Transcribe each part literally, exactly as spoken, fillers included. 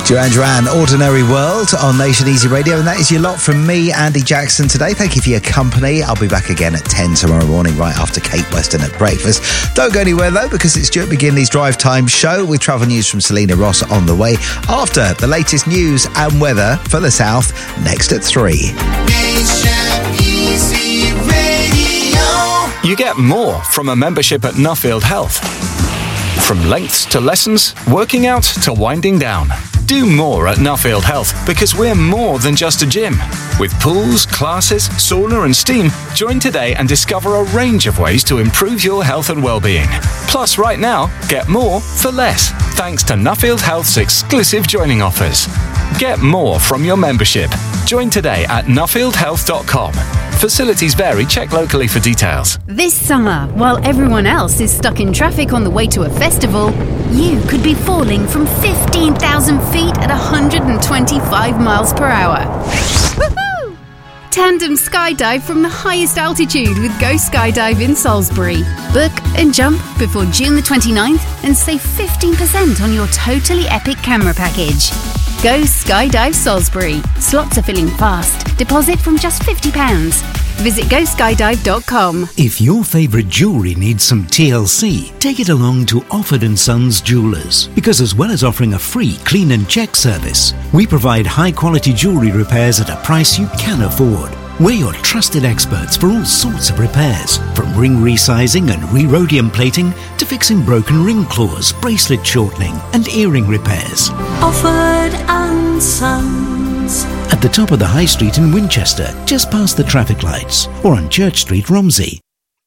Duran Duran, Ordinary World on Nation Easy Radio. And that is your lot from me, Andy Jackson, today. Thank you for your company. I'll be back again at ten tomorrow morning, right after Kate Weston at breakfast. Don't go anywhere, though, because it's Stuart McGinley's Drive Time show with travel news from Selena Ross on the way after the latest news and weather for the South next at three. Nation Easy Radio. You get more from a membership at Nuffield Health. From lengths to lessons, working out to winding down. Do more at Nuffield Health because we're more than just a gym. With pools, classes, sauna and steam, join today and discover a range of ways to improve your health and well-being. Plus, right now, get more for less, thanks to Nuffield Health's exclusive joining offers. Get more from your membership. Join today at nuffield health dot com. Facilities vary. Check locally for details. This summer, while everyone else is stuck in traffic on the way to a festival, you could be falling from fifteen thousand feet at one hundred twenty-five miles per hour. Woohoo! Tandem skydive from the highest altitude with Go Skydive in Salisbury. Book and jump before June the twenty-ninth and save fifteen percent on your totally epic camera package. Go Skydive Salisbury. Slots are filling fast. Deposit from just fifty pounds. Visit go skydive dot com. If your favourite jewellery needs some T L C, take it along to Offord and Sons Jewellers. Because as well as offering a free clean and check service, we provide high quality jewellery repairs at a price you can afford. We're your trusted experts for all sorts of repairs, from ring resizing and re-rhodium plating to fixing broken ring claws, bracelet shortening and earring repairs. Offord and Sons. At the top of the High Street in Winchester, just past the traffic lights, or on Church Street, Romsey.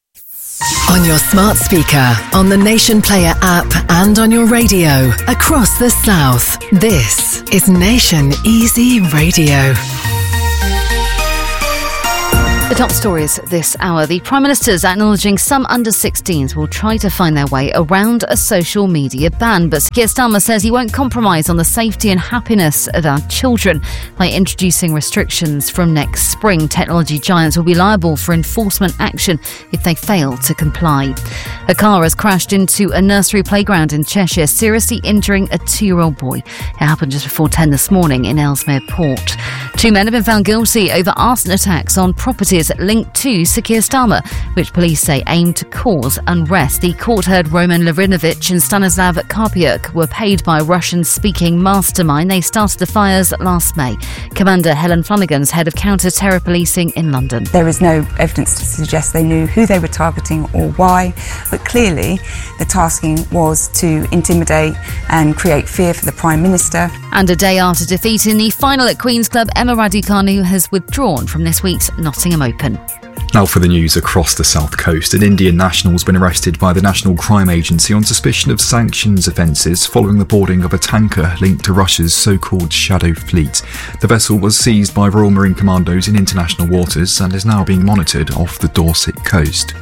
On your smart speaker, on the Nation Player app and on your radio across the South, this is Nation Easy Radio. The top stories this hour. The Prime Minister's acknowledging some under sixteens will try to find their way around a social media ban. But Keir Starmer says he won't compromise on the safety and happiness of our children by introducing restrictions from next spring. Technology giants will be liable for enforcement action if they fail to comply. A car has crashed into a nursery playground in Cheshire, seriously injuring a two-year-old boy. It happened just before ten this morning in Ellesmere Port. Two men have been found guilty over arson attacks on properties linked to Sir Keir Starmer, which police say aimed to cause unrest. The court heard Roman Lovrinovich and Stanislav Karpiuk were paid by a Russian-speaking mastermind. They started the fires last May. Commander Helen Flanagan's head of counter-terror policing in London. There is no evidence to suggest they knew who they were targeting or why, but clearly the tasking was to intimidate and create fear for the Prime Minister. And a day after defeat in the final at Queen's Club, Emma Raducanu has withdrawn from this week's Nottingham Open. Now for the news across the south coast. An Indian national has been arrested by the National Crime Agency on suspicion of sanctions offences following the boarding of a tanker linked to Russia's so-called Shadow Fleet. The vessel was seized by Royal Marine Commandos in international waters and is now being monitored off the Dorset coast.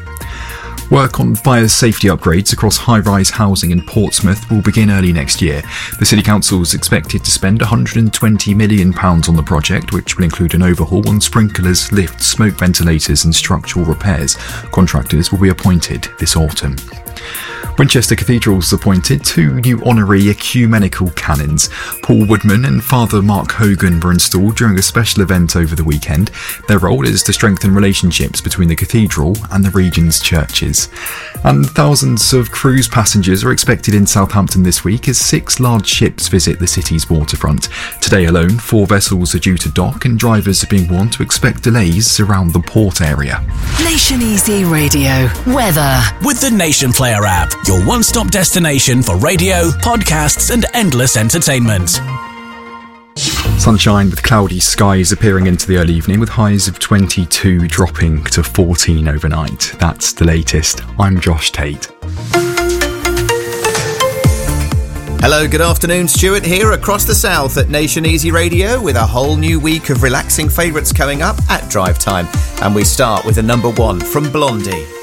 Work on fire safety upgrades across high-rise housing in Portsmouth will begin early next year. The City Council is expected to spend one hundred twenty million pounds on the project, which will include an overhaul on sprinklers, lifts, smoke ventilators and structural repairs. Contractors will be appointed this autumn. Winchester Cathedral has appointed two new honorary ecumenical canons. Paul Woodman and Father Mark Hogan were installed during a special event over the weekend. Their role is to strengthen relationships between the cathedral and the region's churches. And thousands of cruise passengers are expected in Southampton this week as six large ships visit the city's waterfront. Today alone, four vessels are due to dock and drivers are being warned to expect delays around the port area. Nation Easy Radio. Weather. With the Nation Player app, your one-stop destination for radio, podcasts and endless entertainment. Sunshine with cloudy skies appearing into the early evening with highs of twenty-two dropping to fourteen overnight. That's the latest. I'm Josh Tate. Hello, good afternoon. Stuart here across the south at Nation Easy Radio with a whole new week of relaxing favourites coming up at drive time. And we start with a number one from Blondie.